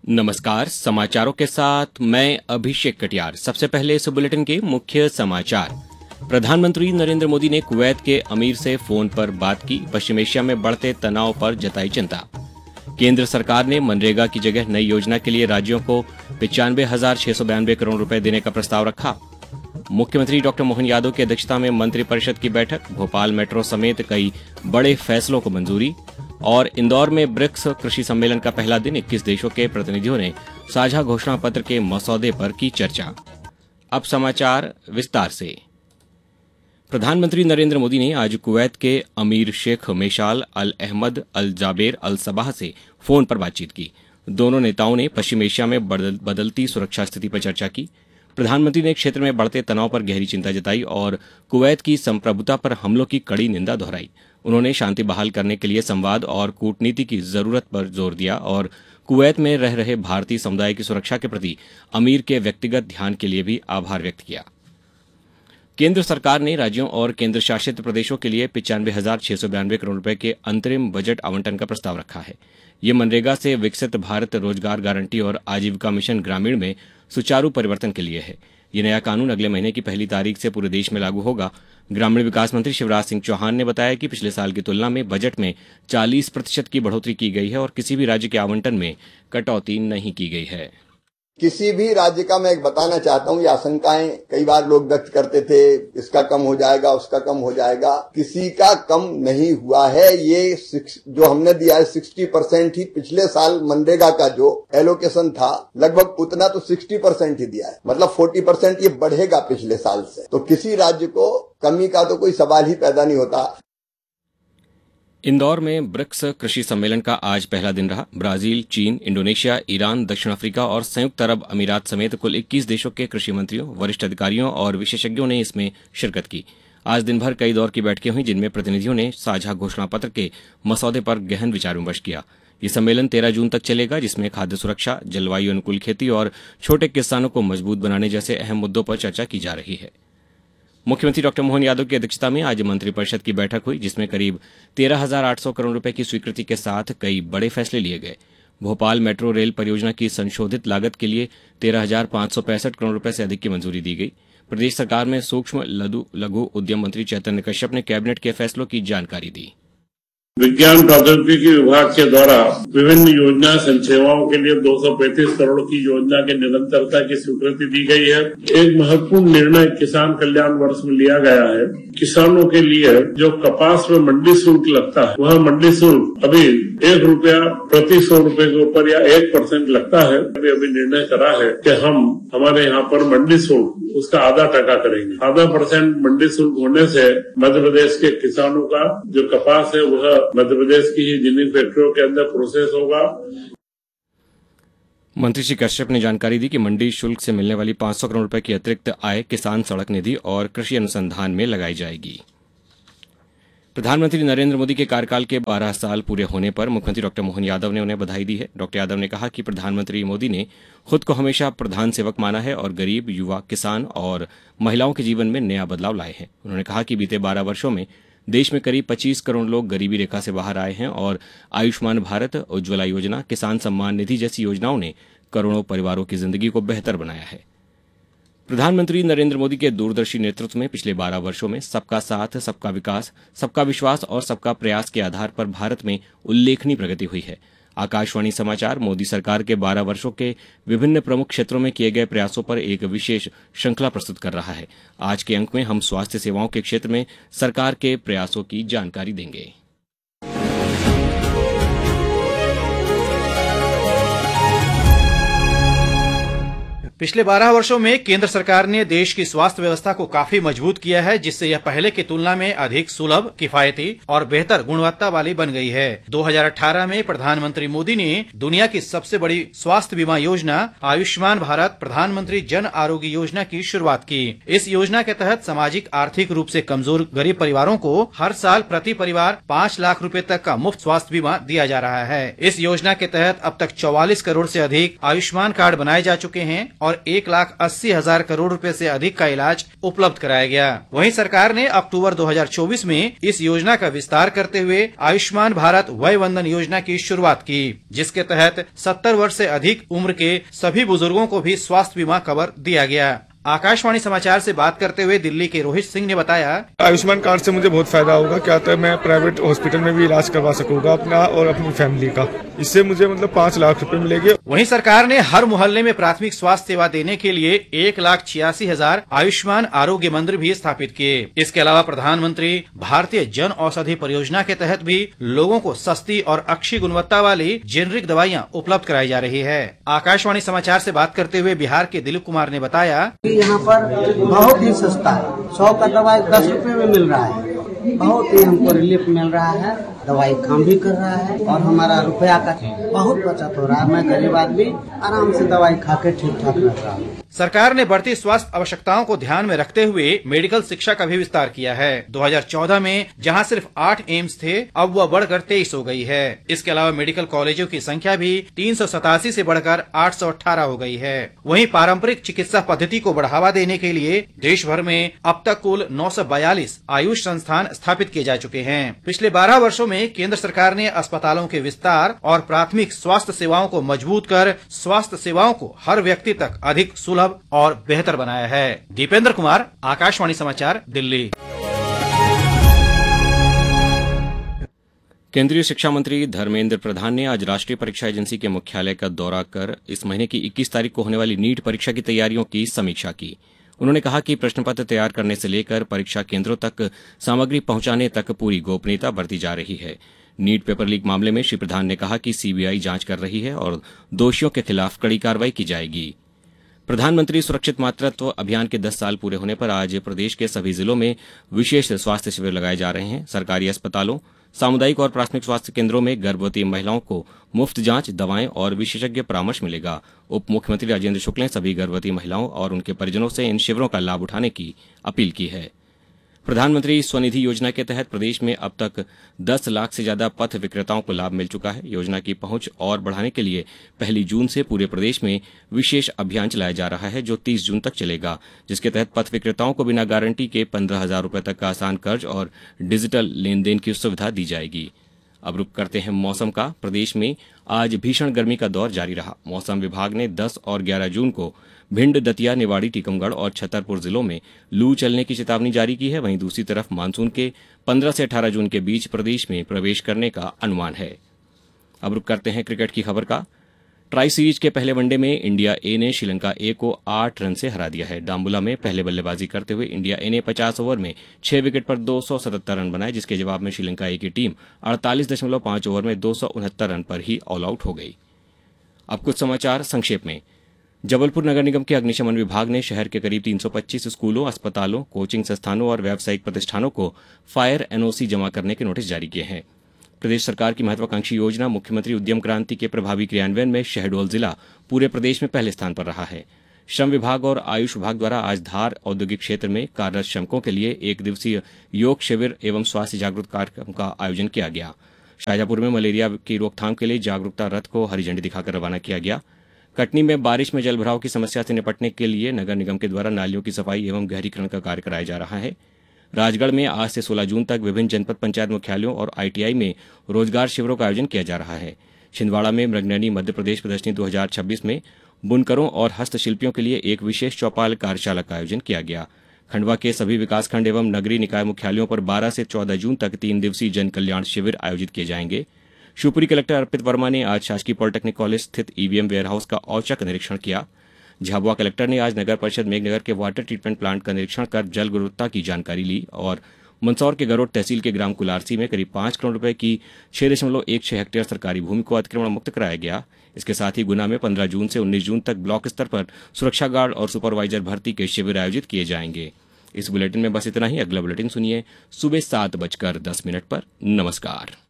नमस्कार, समाचारों के साथ मैं अभिषेक कटियार। सबसे पहले इस बुलेटिन के मुख्य समाचार। प्रधानमंत्री नरेंद्र मोदी ने कुवैत के अमीर से फोन पर बात की। पश्चिम एशिया में बढ़ते तनाव पर जताई चिंता। केंद्र सरकार ने मनरेगा की जगह नई योजना के लिए राज्यों को 95,692 करोड़ रुपए देने का प्रस्ताव रखा। मुख्यमंत्री डॉक्टर मोहन यादव की अध्यक्षता में मंत्रिपरिषद की बैठक। भोपाल मेट्रो समेत कई बड़े फैसलों को मंजूरी। और इंदौर में ब्रिक्स कृषि सम्मेलन का पहला दिन 21 देशों के प्रतिनिधियों ने साझा घोषणा पत्र के मसौदे पर की चर्चा। अब समाचार विस्तार से। प्रधानमंत्री नरेंद्र मोदी ने आज कुवैत के अमीर शेख मेशाल अल अहमद अल जाबेर अल सबाह से फोन पर बातचीत की। दोनों नेताओं ने पश्चिम एशिया में बदलती सुरक्षा स्थिति पर चर्चा की। प्रधानमंत्री ने क्षेत्र में बढ़ते तनाव पर गहरी चिंता जताई और कुवैत की संप्रभुता पर हमलों की कड़ी निंदा दोहराई। उन्होंने शांति बहाल करने के लिए संवाद और कूटनीति की जरूरत पर जोर दिया और कुवैत में रह रहे भारतीय समुदाय की सुरक्षा के प्रति अमीर के व्यक्तिगत ध्यान के लिए भी आभार व्यक्त किया। केंद्र सरकार ने राज्यों और केंद्र शासित प्रदेशों के लिए 95,692 करोड़ रुपए के अंतरिम बजट आवंटन का प्रस्ताव रखा है। ये मनरेगा से विकसित भारत रोजगार गारंटी और आजीविका मिशन ग्रामीण में सुचारू परिवर्तन के लिए है। ये नया कानून अगले महीने की 1 तारीख से पूरे देश में लागू होगा। ग्रामीण विकास मंत्री शिवराज सिंह चौहान ने बताया कि पिछले साल की तुलना में बजट में 40% की बढ़ोतरी की गई है और किसी भी राज्य के आवंटन में कटौती नहीं की गई है। किसी भी राज्य का मैं बताना चाहता हूँ, ये आशंकाएं कई बार लोग व्यक्त करते थे, इसका कम हो जाएगा, उसका कम हो जाएगा। किसी का कम नहीं हुआ है। ये जो हमने दिया है 60% ही पिछले साल मनरेगा का जो एलोकेशन था, लगभग उतना तो 60% ही दिया है। मतलब 40% ये बढ़ेगा पिछले साल से। तो किसी राज्य को कमी का तो कोई सवाल ही पैदा नहीं होता। इंदौर में ब्रिक्स कृषि सम्मेलन का आज पहला दिन रहा। ब्राजील, चीन, इंडोनेशिया, ईरान, दक्षिण अफ्रीका और संयुक्त अरब अमीरात समेत कुल 21 देशों के कृषि मंत्रियों, वरिष्ठ अधिकारियों और विशेषज्ञों ने इसमें शिरकत की। आज दिन भर कई दौर की बैठकें हुई, जिनमें प्रतिनिधियों ने साझा घोषणा पत्र के मसौदे पर गहन विचार विमर्श किया। ये सम्मेलन 13 जून तक चलेगा, जिसमें खाद्य सुरक्षा, जलवायु अनुकूल खेती और छोटे किसानों को मजबूत बनाने जैसे अहम मुद्दों पर चर्चा की जा रही है। मुख्यमंत्री डॉक्टर मोहन यादव की अध्यक्षता में आज मंत्रिपरिषद की बैठक हुई, जिसमें करीब 13,800 करोड़ रुपए की स्वीकृति के साथ कई बड़े फैसले लिए गए। भोपाल मेट्रो रेल परियोजना की संशोधित लागत के लिए 13,565 करोड़ रुपए से अधिक की मंजूरी दी गई। प्रदेश सरकार में सूक्ष्म लघु उद्यम मंत्री चैतन्य कश्यप ने कैबिनेट के फैसलों की जानकारी दी। विज्ञान प्रौद्योगिकी विभाग के द्वारा विभिन्न योजना संसेवाओं के लिए 235 करोड़ की योजना के निरंतरता की स्वीकृति दी गई है। एक महत्वपूर्ण निर्णय किसान कल्याण वर्ष में लिया गया है। किसानों के लिए जो कपास में मंडी शुल्क लगता है, वह मंडी शुल्क अभी ₹1 प्रति 100 रुपए के ऊपर या 1% लगता है। अभी निर्णय करा है कि हम हमारे यहाँ पर मंडी शुल्क उसका आधा टका करेंगे। 0.5% मंडी शुल्क होने से मध्य प्रदेश के किसानों का जो कपास है वह मध्य प्रदेश की ही जिन फैक्ट्रियों के अंदर प्रोसेस होगा। मंत्री श्री कश्यप ने जानकारी दी कि मंडी शुल्क से मिलने वाली 500 करोड़ रुपए की अतिरिक्त आय किसान सड़क निधि और कृषि अनुसंधान में लगाई जाएगी। प्रधानमंत्री नरेंद्र मोदी के कार्यकाल के 12 साल पूरे होने पर मुख्यमंत्री डॉक्टर मोहन यादव ने उन्हें बधाई दी है। डॉक्टर यादव ने कहा कि प्रधानमंत्री मोदी ने खुद को हमेशा प्रधान सेवक माना है और गरीब, युवा, किसान और महिलाओं के जीवन में नया बदलाव लाए हैं। उन्होंने कहा कि बीते 12 वर्षों में देश में करीब 25 करोड़ लोग गरीबी रेखा से बाहर आए हैं और आयुष्मान भारत, उज्ज्वला योजना, किसान सम्मान निधि जैसी योजनाओं ने करोड़ों परिवारों की जिंदगी को बेहतर बनाया है। प्रधानमंत्री नरेंद्र मोदी के दूरदर्शी नेतृत्व में पिछले 12 वर्षों में सबका साथ, सबका विकास, सबका विश्वास और सबका प्रयास के आधार पर भारत में उल्लेखनीय प्रगति हुई है। आकाशवाणी समाचार मोदी सरकार के 12 वर्षों के विभिन्न प्रमुख क्षेत्रों में किए गए प्रयासों पर एक विशेष श्रृंखला प्रस्तुत कर रहा है। आज के अंक में हम स्वास्थ्य सेवाओं के क्षेत्र में सरकार के प्रयासों की जानकारी देंगे। पिछले 12 वर्षों में केंद्र सरकार ने देश की स्वास्थ्य व्यवस्था को काफी मजबूत किया है, जिससे यह पहले की तुलना में अधिक सुलभ, किफायती और बेहतर गुणवत्ता वाली बन गई है। 2018 में प्रधानमंत्री मोदी ने दुनिया की सबसे बड़ी स्वास्थ्य बीमा योजना आयुष्मान भारत प्रधानमंत्री जन आरोग्य योजना की शुरुआत की। इस योजना के तहत सामाजिक आर्थिक रूप से कमजोर गरीब परिवारों को हर साल प्रति परिवार 5 लाख रुपए तक का मुफ्त स्वास्थ्य बीमा दिया जा रहा है। इस योजना के तहत अब तक 44 करोड़ से अधिक आयुष्मान कार्ड बनाए जा चुके हैं और 1,80,000 करोड़ रुपए से अधिक का इलाज उपलब्ध कराया गया। वहीं सरकार ने अक्टूबर 2024 में इस योजना का विस्तार करते हुए आयुष्मान भारत वय वंदन योजना की शुरुआत की, जिसके तहत 70 वर्ष से अधिक उम्र के सभी बुजुर्गों को भी स्वास्थ्य बीमा कवर दिया गया। आकाशवाणी समाचार से बात करते हुए दिल्ली के रोहित सिंह ने बताया, आयुष्मान कार्ड से मुझे बहुत फायदा होगा। क्या तो मैं प्राइवेट हॉस्पिटल में भी इलाज करवा सकूंगा अपना और अपनी फैमिली का। इससे मुझे 5 लाख रुपए मिलेंगे। वहीं सरकार ने हर मोहल्ले में प्राथमिक स्वास्थ्य सेवा देने के लिए 1,86,000 आयुष्मान आरोग्य मंदिर भी स्थापित किए। इसके अलावा प्रधानमंत्री भारतीय जन औषधि परियोजना के तहत भी लोगों को सस्ती और अच्छी गुणवत्ता वाली जेनरिक दवाइयां उपलब्ध कराई जा रही है। आकाशवाणी समाचार से बात करते हुए बिहार के दिलीप कुमार ने बताया, यहाँ पर बहुत ही सस्ता है। 100 का दवाई 10 रुपए में मिल रहा है। बहुत ही हमको रिलीफ मिल रहा है। दवाई काम भी कर रहा है और हमारा रुपया का बहुत बचत हो रहा है। मैं गरीब आदमी आराम से दवाई खा के ठीक ठाक रह रहा हूँ। सरकार ने बढ़ती स्वास्थ्य आवश्यकताओं को ध्यान में रखते हुए मेडिकल शिक्षा का भी विस्तार किया है। 2014 में जहां सिर्फ 8 एम्स थे, अब वह बढ़कर 23 हो गई है। इसके अलावा मेडिकल कॉलेजों की संख्या भी 387 से बढ़कर 818 हो गई है। वहीं पारंपरिक चिकित्सा पद्धति को बढ़ावा देने के लिए देश भर में अब तक कुल 942 आयुष संस्थान स्थापित किए जा चुके हैं। पिछले 12 वर्षों में केंद्र सरकार ने अस्पतालों के विस्तार और प्राथमिक स्वास्थ्य सेवाओं को मजबूत कर स्वास्थ्य सेवाओं को हर व्यक्ति तक अधिक सुलभ और बेहतर बनाया है। दीपेंद्र कुमार, आकाशवाणी समाचार, दिल्ली। केंद्रीय शिक्षा मंत्री धर्मेंद्र प्रधान ने आज राष्ट्रीय परीक्षा एजेंसी के मुख्यालय का दौरा कर इस महीने की 21 तारीख को होने वाली नीट परीक्षा की तैयारियों की समीक्षा की। उन्होंने कहा कि प्रश्न पत्र तैयार करने से लेकर परीक्षा केंद्रों तक सामग्री पहुंचाने तक पूरी गोपनीयता बरती जा रही है। नीट पेपर लीक मामले में श्री प्रधान ने कहा कि सीबीआई जांच कर रही है और दोषियों के खिलाफ कड़ी कार्रवाई की जाएगी। प्रधानमंत्री सुरक्षित मातृत्व अभियान के 10 साल पूरे होने पर आज प्रदेश के सभी जिलों में विशेष स्वास्थ्य शिविर लगाए जा रहे हैं। सरकारी अस्पतालों, सामुदायिक और प्राथमिक स्वास्थ्य केंद्रों में गर्भवती महिलाओं को मुफ्त जांच, दवाएं और विशेषज्ञ परामर्श मिलेगा। उप मुख्यमंत्री राजेंद्र शुक्ल ने सभी गर्भवती महिलाओं और उनके परिजनों से इन शिविरों का लाभ उठाने की अपील की है। प्रधानमंत्री स्वनिधि योजना के तहत प्रदेश में अब तक 10 लाख से ज्यादा पथ विक्रेताओं को लाभ मिल चुका है। योजना की पहुंच और बढ़ाने के लिए 1 जून से पूरे प्रदेश में विशेष अभियान चलाया जा रहा है, जो 30 जून तक चलेगा, जिसके तहत पथ विक्रेताओं को बिना गारंटी के 15,000 रुपये तक का आसान कर्ज और डिजिटल लेन देन की सुविधा दी जाएगी। अब रुक करते हैं मौसम का। प्रदेश में आज भीषण गर्मी का दौर जारी रहा। मौसम विभाग ने 10 और 11 जून को भिंड, दतिया, निवाड़ी, टीकमगढ़ और छतरपुर जिलों में लू चलने की चेतावनी जारी की है। वहीं दूसरी तरफ मानसून के 15 से 18 जून के बीच प्रदेश में प्रवेश करने का अनुमान है। अब रुक करते हैं क्रिकेट की खबर का। ट्राई सीरीज के पहले वनडे में इंडिया ए ने श्रीलंका ए को 8 रन से हरा दिया है। डाम्बुला में पहले बल्लेबाजी करते हुए इंडिया ए ने 50 ओवर में 6 विकेट पर 277 रन बनाए, जिसके जवाब में श्रीलंका ए की टीम 48.5 ओवर में 269 रन पर ही ऑल आउट हो गई। अब कुछ समाचार संक्षेप में। जबलपुर नगर निगम के अग्निशमन विभाग ने शहर के करीब 325 स्कूलों, अस्पतालों, कोचिंग संस्थानों और व्यावसायिक प्रतिष्ठानों को फायर एनओसी जमा करने के नोटिस जारी किए हैं। प्रदेश सरकार की महत्वाकांक्षी योजना मुख्यमंत्री उद्यम क्रांति के प्रभावी क्रियान्वयन में शहडोल जिला पूरे प्रदेश में पहले स्थान पर रहा है। श्रम विभाग और आयुष विभाग द्वारा आज धार औद्योगिक क्षेत्र में कार्यरत श्रमिकों के लिए 1 दिवसीय योग शिविर एवं स्वास्थ्य जागरूकता कार्यक्रम का आयोजन किया गया। शाजापुर में मलेरिया की रोकथाम के लिए जागरूकता रथ को हरी झंडी दिखाकर रवाना किया गया। कटनी में बारिश में जलभराव की समस्या से निपटने के लिए नगर निगम के द्वारा नालियों की सफाई एवं गहरीकरण का कार्य कराया जा रहा है। राजगढ़ में आज से 16 जून तक विभिन्न जनपद पंचायत मुख्यालयों और आईटीआई में रोजगार शिविरों का आयोजन किया जा रहा है। छिंदवाड़ा में मृगनयनी मध्य प्रदेश प्रदर्शनी 2026 में बुनकरों और हस्तशिल्पियों के लिए एक विशेष चौपाल कार्यशाला का आयोजन किया गया। खंडवा के सभी विकासखंड एवं नगरीय निकाय मुख्यालयों पर 12 से 14 जून तक 3 दिवसीय जन कल्याण शिविर आयोजित किए जाएंगे। शिवपुरी कलेक्टर अर्पित वर्मा ने आज शासकीय पॉलिटेक्निक कॉलेज स्थित ईवीएम वेयरहाउस का औचक निरीक्षण किया। झाबुआ कलेक्टर ने आज नगर परिषद मेघनगर के वाटर ट्रीटमेंट प्लांट का निरीक्षण कर जल गुणवत्ता की जानकारी ली और मंदसौर के गरोड तहसील के ग्राम कुलारसी में करीब 5 करोड़ रुपए की 6.16 हेक्टेयर सरकारी भूमि को अतिक्रमण मुक्त कराया गया। इसके साथ ही गुना में 15 जून से 19 जून तक ब्लॉक स्तर पर सुरक्षा गार्ड और सुपरवाइजर भर्ती के शिविर आयोजित किए जाएंगे। इस बुलेटिन में बस इतना ही। अगला बुलेटिन सुनिए सुबह 7:10 पर। नमस्कार।